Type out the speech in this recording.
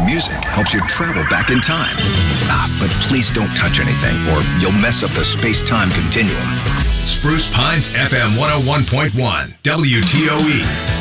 music helps you travel back in time. But please don't touch anything or you'll mess up the space-time continuum. Spruce Pines FM 101.1 WTOE.